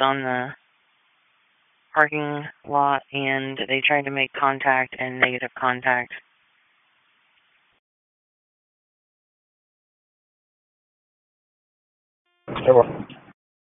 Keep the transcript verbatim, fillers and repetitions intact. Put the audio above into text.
on the parking lot, and they tried to make contact and negative contact. Hello.